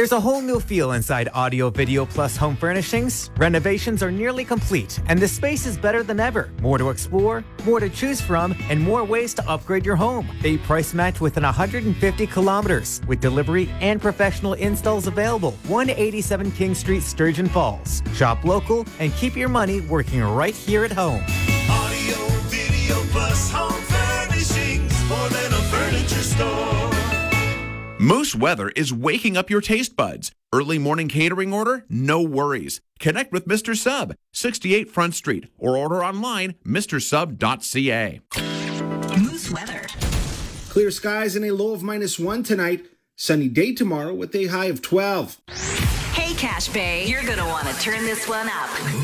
There's a whole new feel inside Audio Video Plus Home Furnishings. Renovations are nearly complete, and the space is better than ever. More to explore, more to choose from, and more ways to upgrade your home. They price match within 150 kilometers, with delivery and professional installs available. 187 King Street, Sturgeon Falls. Shop local and keep your money working right here at home. Audio Video Plus Home Furnishings, more than a furniture store. Moose Weather is waking up your taste buds. Early morning catering order? No worries. Connect with Mr. Sub, 68 Front Street, or order online, mrsub.ca. Moose Weather. Clear skies and a low of -1 tonight. Sunny day tomorrow with a high of 12. Hey, Cache Bay, you're going to want to turn this one up.